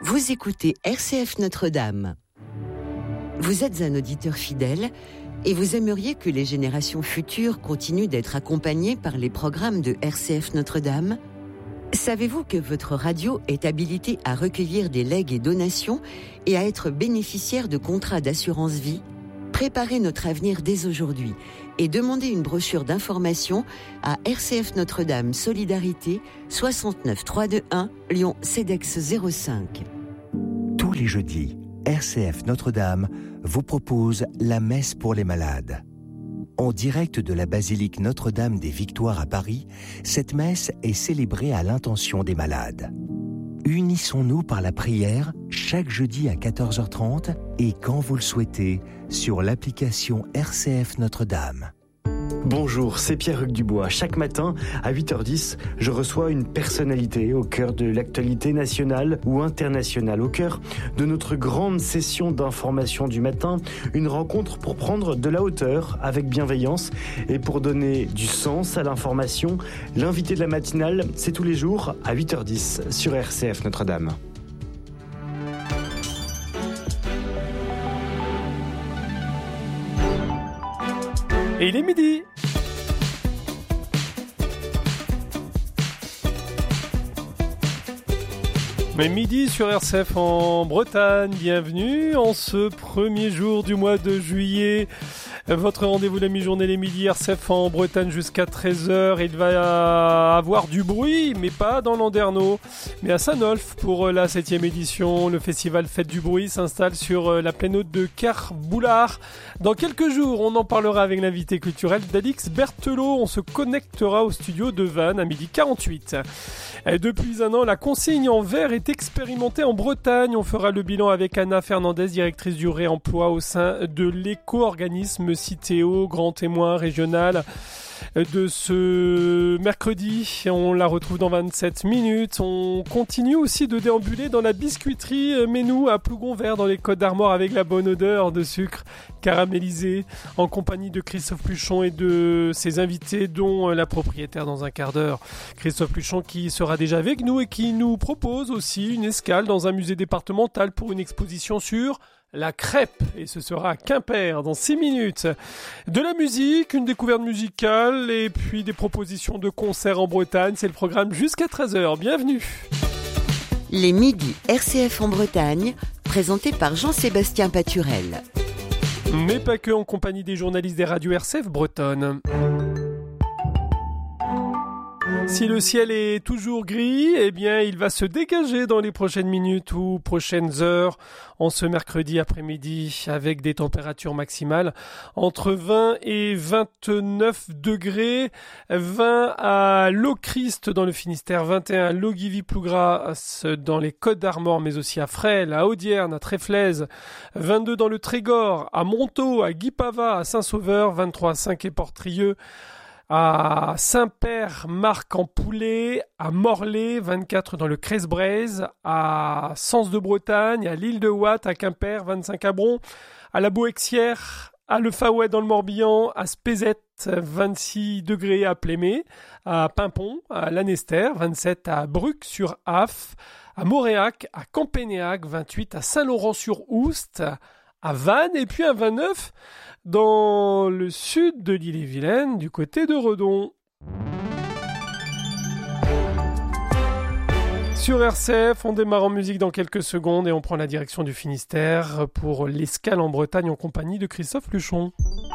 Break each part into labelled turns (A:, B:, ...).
A: Vous écoutez RCF Notre-Dame. Vous êtes un auditeur fidèle et vous aimeriez que les générations futures continuent d'être accompagnées par les programmes de RCF Notre-Dame ? Savez-vous que votre radio est habilitée à recueillir des legs et donations et à être bénéficiaire de contrats d'assurance vie ? Préparez notre avenir dès aujourd'hui et demandez une brochure d'information à RCF Notre-Dame Solidarité 69 321 Lyon CEDEX 05.
B: Tous les jeudis, RCF Notre-Dame vous propose la messe pour les malades. En direct de la basilique Notre-Dame des Victoires à Paris, cette messe est célébrée à l'intention des malades. Unissons-nous par la prière chaque jeudi à 14h30 et quand vous le souhaitez sur l'application RCF Notre-Dame.
C: Bonjour, c'est Pierre-Hugues Dubois. Chaque matin, à 8h10, je reçois une personnalité au cœur de l'actualité nationale ou internationale, au cœur de notre grande session d'information du matin, une rencontre pour prendre de la hauteur avec bienveillance et pour donner du sens à l'information. L'invité de la matinale, c'est tous les jours à 8h10 sur RCF Notre-Dame.
D: Et il est midi. Mais midi sur RCF en Bretagne, bienvenue en ce premier jour du mois de juillet. Votre rendez-vous la mi-journée, les midis, RCF en Bretagne jusqu'à 13h. Il va avoir du bruit, mais pas dans Landerneau, mais à Saint-Nolff pour la 7e édition. Le festival Fête du Bruit s'installe sur la plaine haute de Carboulard. Dans quelques jours, on en parlera avec l'invité culturel d'Alix Berthelot. On se connectera au studio de Vannes à 12h48. Et depuis un an, la consigne en verre est expérimentée en Bretagne. On fera le bilan avec Anna Fernandez, directrice du réemploi au sein de l'éco-organisme Citeo, grand témoin régional de ce mercredi. On la retrouve dans 27 minutes. On continue aussi de déambuler dans la biscuiterie Ménou à Plougonvert dans les Côtes d'Armor avec la bonne odeur de sucre caramélisé en compagnie de Christophe Pluchon et de ses invités dont la propriétaire dans un quart d'heure. Christophe Pluchon qui sera déjà avec nous et qui nous propose aussi une escale dans un musée départemental pour une exposition sur la crêpe, et ce sera à Quimper dans 6 minutes. De la musique, une découverte musicale et puis des propositions de concerts en Bretagne. C'est le programme jusqu'à 13h. Bienvenue.
A: Les midis RCF en Bretagne, présentés par Jean-Sébastien Paturel.
D: Mais pas que, en compagnie des journalistes des radios RCF bretonnes. Si le ciel est toujours gris, eh bien, il va se dégager dans les prochaines minutes ou prochaines heures en ce mercredi après-midi avec des températures maximales entre 20 et 29 degrés. 20 à Lochrist dans le Finistère, 21 à Logivy-Plougras dans les Côtes d'Armor, mais aussi à Fresles, à Audierne, à Tréflez, 22 dans le Trégor, à Montaut, à Guipava, à Saint-Sauveur, 23 à Saint-Quay-Portrieux, à Saint-Père, Marc-en-Poulet, à Morlaix, 24 dans le Cresse-Braise, à Sens de Bretagne, à l'île de Watt, à Quimper, 25 à Bron, à la Boexière, à Le Faouet dans le Morbihan, à Spézet, 26 degrés à Plémé, à Pimpon, à Lanester, 27 à Bruc-sur-Aff, à Moréac, à Campénéac, 28 à Saint-Laurent-sur-Oust, à Vannes et puis à 29 dans le sud de l'île-et-Vilaine, du côté de Redon. Sur RCF, on démarre en musique dans quelques secondes et on prend la direction du Finistère pour l'escale en Bretagne en compagnie de Christophe Pluchon.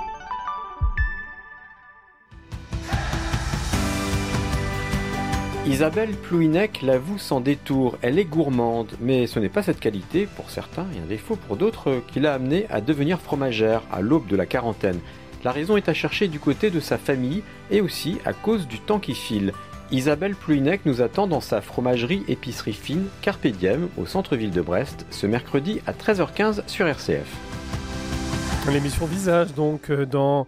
E: Isabelle Plouhinec l'avoue sans détour, elle est gourmande, mais ce n'est pas cette qualité, pour certains et un défaut pour d'autres, qui l'a amenée à devenir fromagère à l'aube de la quarantaine. La raison est à chercher du côté de sa famille et aussi à cause du temps qui file. Isabelle Plouhinec nous attend dans sa fromagerie épicerie fine Carpe Diem au centre-ville de Brest ce mercredi à 13h15 sur RCF.
D: L'émission Visage donc dans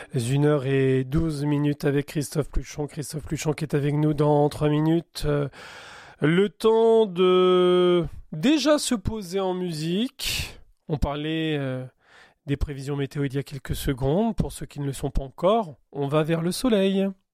D: 1h12 avec Christophe Pluchon. Christophe Pluchon qui est avec nous dans 3 minutes. Le temps de déjà se poser en musique. On parlait des prévisions météo il y a quelques secondes. Pour ceux qui ne le sont pas encore, on va vers le soleil.